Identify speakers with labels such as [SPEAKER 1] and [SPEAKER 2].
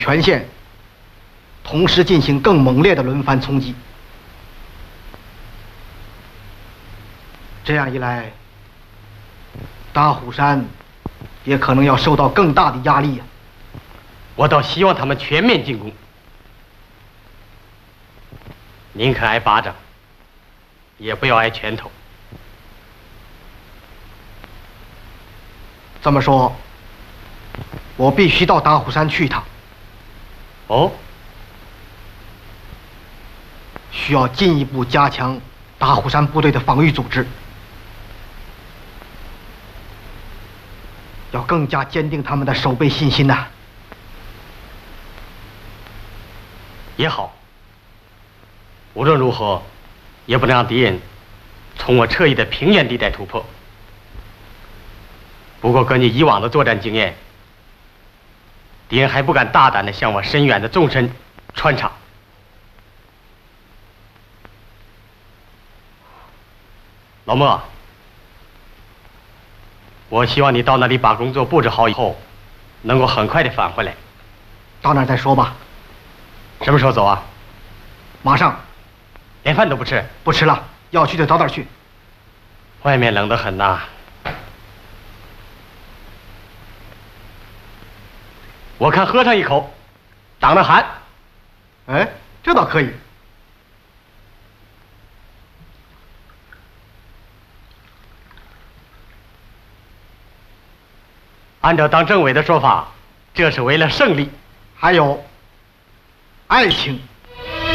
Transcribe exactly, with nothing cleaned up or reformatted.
[SPEAKER 1] 全线同时进行更猛烈的轮番冲击。这样一来，大虎山也可能要受到更大的压力呀。
[SPEAKER 2] 我倒希望他们全面进攻，宁可挨巴掌，也不要挨拳头。
[SPEAKER 1] 这么说，我必须到大虎山去一趟。
[SPEAKER 2] 哦，
[SPEAKER 1] 需要进一步加强大虎山部队的防御组织，要更加坚定他们的守备信心呐、啊。
[SPEAKER 2] 也好，无论如何，也不能让敌人从我侧翼的平原地带突破。不过，根据以往的作战经验，敌人还不敢大胆地向我深远的纵深穿插。老莫，我希望你到那里把工作布置好以后，能够很快地返回来。
[SPEAKER 1] 到那儿再说吧。
[SPEAKER 2] 什么时候走啊？
[SPEAKER 1] 马上。
[SPEAKER 2] 连饭都不吃？
[SPEAKER 1] 不吃了，要去就早点去。
[SPEAKER 2] 外面冷得很呐。我看喝上一口，挡着寒。
[SPEAKER 1] 哎，这倒可以。
[SPEAKER 2] 按照党政委的说法，这是为了胜利。
[SPEAKER 1] 还有爱情。